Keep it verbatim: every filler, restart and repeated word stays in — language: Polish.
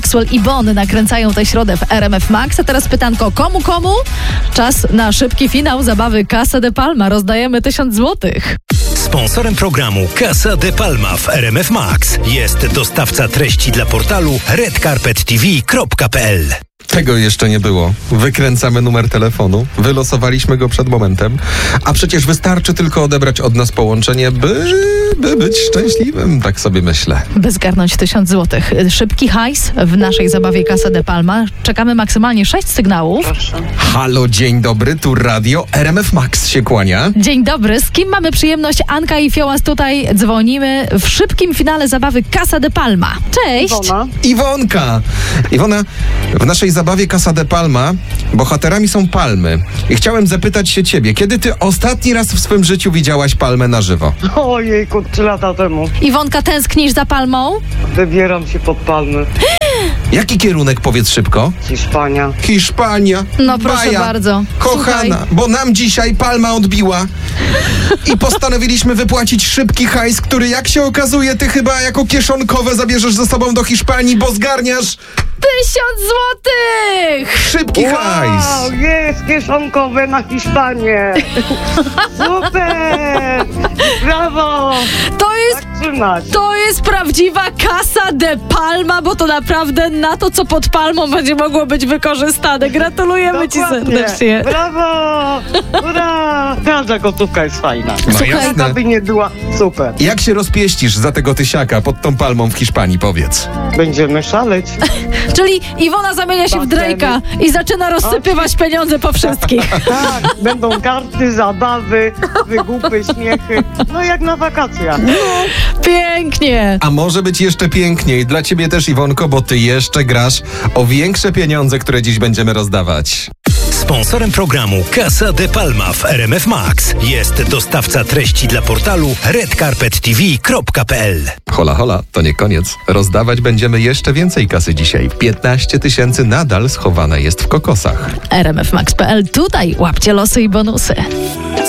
Maxwell i Bon nakręcają tę środę w R M F Max. A teraz pytanko, komu, komu? Czas na szybki finał zabawy Casa de Palma. Rozdajemy tysiąc złotych. Sponsorem programu Casa de Palma w R M F Max jest dostawca treści dla portalu red carpet t v kropka p l. Tego jeszcze nie było. Wykręcamy numer telefonu, wylosowaliśmy go przed momentem, a przecież wystarczy tylko odebrać od nas połączenie, by, by być szczęśliwym, tak sobie myślę. By zgarnąć tysiąc złotych. Szybki hajs w naszej zabawie Casa de Palma. Czekamy maksymalnie sześć sygnałów. Halo, dzień dobry, tu radio R M F Max się kłania. Dzień dobry, z kim mamy przyjemność? Anka i Fiołas tutaj dzwonimy w szybkim finale zabawy Casa de Palma. Cześć! Iwona. Iwonka! Iwona, w naszej zabawie Casa de Palma bohaterami są palmy. I chciałem zapytać się ciebie, kiedy ty ostatni raz w swym życiu widziałaś palmę na żywo? Ojejku, trzy lata temu. Iwonka, tęsknisz za palmą? Wybieram się pod palmy. Jaki kierunek, powiedz szybko? Hiszpania. Hiszpania. No proszę Baja. bardzo. Kochana, Słuchaj. bo nam dzisiaj palma odbiła i postanowiliśmy wypłacić szybki hajs, który jak się okazuje, ty chyba jako kieszonkowe zabierzesz ze sobą do Hiszpanii, bo zgarniasz Tysiąc złotych! szybki hajs. Wow, jest kieszonkowe na Hiszpanię. Super! Brawo! To jest, Tak trzymać. to jest prawdziwa Casa de Palma, bo to naprawdę na to, co pod palmą będzie mogło być wykorzystane. Gratulujemy ci Dokładnie. serdecznie. Brawo! Ura! Każda gotówka jest fajna. No Słuchaj, jasne. Jaka by nie była, super. Jak się rozpieścisz za tego tysiaka pod tą palmą w Hiszpanii, powiedz? Będziemy szaleć. Czyli Iwona zamienia się w Drake'a i zaczyna rozsypywać pieniądze po wszystkich. Tak, będą karty, zabawy, wygłupy, śmiechy. No jak na wakacjach. Pięknie. A może być jeszcze piękniej dla ciebie też, Iwonko, bo ty jeszcze grasz o większe pieniądze, które dziś będziemy rozdawać. Sponsorem programu Casa de Palma w R M F Max jest dostawca treści dla portalu red carpet t v kropka p l. Hola, hola, to nie koniec. Rozdawać będziemy jeszcze więcej kasy dzisiaj. piętnaście tysięcy nadal schowane jest w kokosach. R M F Max kropka p l. Tutaj łapcie losy i bonusy.